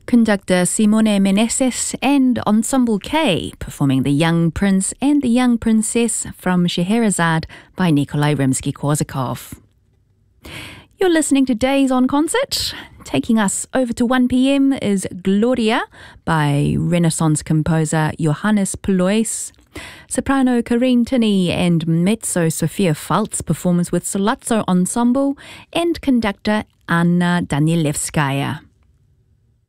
Conductor Simone Meneses and Ensemble K performing The Young Prince and the Young Princess from Scheherazade by Nikolai Rimsky-Korsakov. You're listening to Days on Concert. Taking us over to 1 p.m. is Gloria by Renaissance composer Johannes Plois. Soprano Karine Tinney and mezzo Sophia Faltz performs with Solazzo Ensemble and conductor Anna Danielewskaya.